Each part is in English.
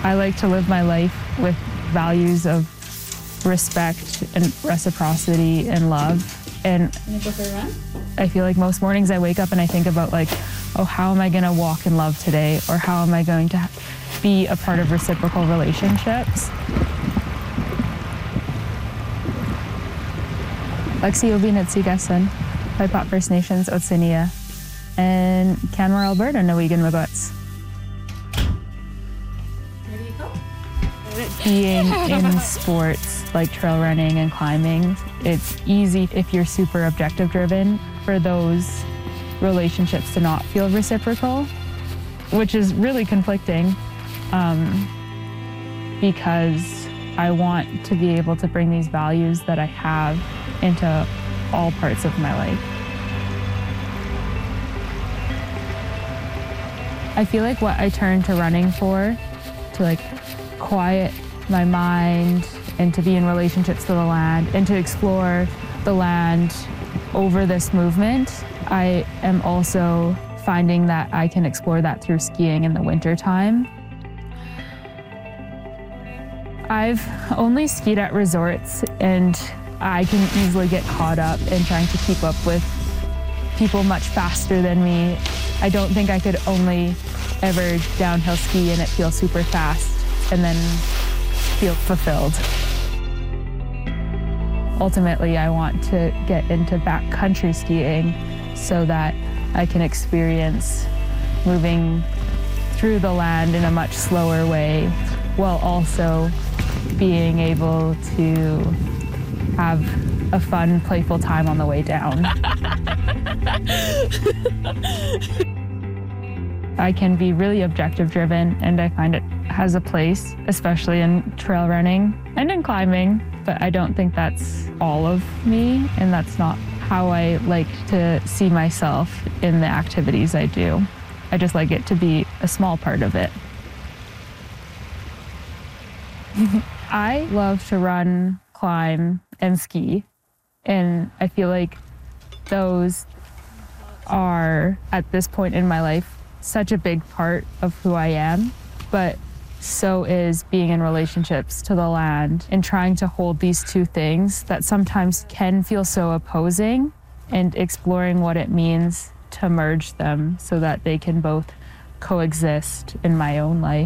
I like to live my life with values of respect and reciprocity and love. And Can you go for a run? I feel like most mornings I wake up and I think about like, oh, how am I going to walk in love today? Or how am I going to be a part of reciprocal relationships? Lexi Obin at Sigasan, Paipat First Nations, Otsinia, and Canmore, Alberta, Nawigan Maguts. Where do you go? Being in sports like trail running and climbing, it's easy if you're super objective driven for those relationships to not feel reciprocal, which is really conflicting because I want to be able to bring these values that I have into all parts of my life. I feel like what I turn to running for, to like quiet my mind and to be in relationships to the land and to explore the land over this movement, I am also finding that I can explore that through skiing in the wintertime. I've only skied at resorts and I can easily get caught up in trying to keep up with people much faster than me. I don't think I could only ever downhill ski and it feel super fast and then feel fulfilled. Ultimately, I want to get into backcountry skiing so that I can experience moving through the land in a much slower way while also being able to have a fun, playful time on the way down. I can be really objective driven and I find it has a place, especially in trail running and in climbing, but I don't think that's all of me and that's not how I like to see myself in the activities I do. I just like it to be a small part of it. I love to run, climb, and ski, and I feel like those are, at this point in my life, such a big part of who I am, but so is being in relationships to the land and trying to hold these two things that sometimes can feel so opposing and exploring what it means to merge them so that they can both coexist in my own life.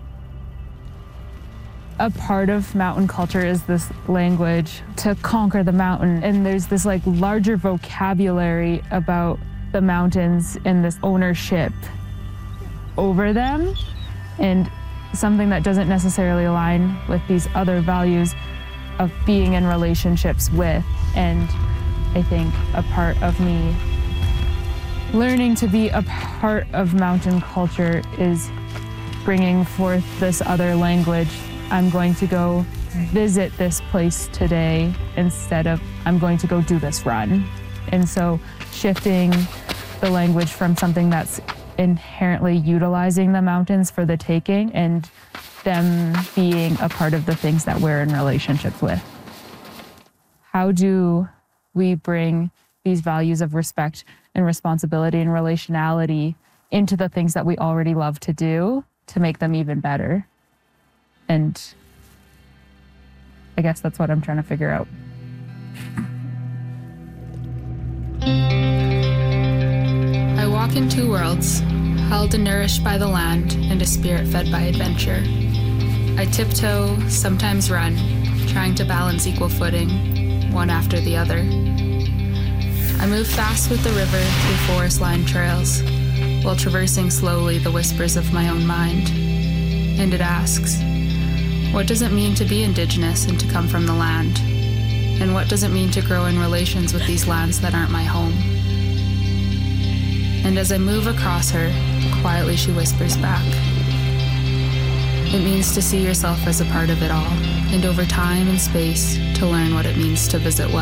A part of mountain culture is this language to conquer the mountain, and there's this like larger vocabulary about the mountains and this ownership over them, and something that doesn't necessarily align with these other values of being in relationships with. And I think a part of me learning to be a part of mountain culture is bringing forth this other language. I'm going to go visit this place today instead of I'm going to go do this run. And so shifting the language from something that's inherently utilizing the mountains for the taking and them being a part of the things that we're in relationships with. How do we bring these values of respect and responsibility and relationality into the things that we already love to do to make them even better? And I guess that's what I'm trying to figure out. I walk in two worlds, held and nourished by the land and a spirit fed by adventure. I tiptoe, sometimes run, trying to balance equal footing, one after the other. I move fast with the river through forest-lined trails, while traversing slowly the whispers of my own mind. And it asks, what does it mean to be Indigenous and to come from the land? And what does it mean to grow in relations with these lands that aren't my home? And as I move across her, quietly she whispers back. It means to see yourself as a part of it all, and over time and space, to learn what it means to visit well.